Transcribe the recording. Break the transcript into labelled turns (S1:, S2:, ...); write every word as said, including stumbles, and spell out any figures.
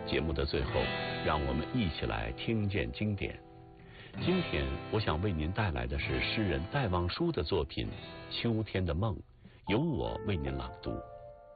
S1: 节目的最后，让我们一起来听见经典。今天我想为您带来的是诗人戴望舒的作品《秋天的梦》，由我为您朗读。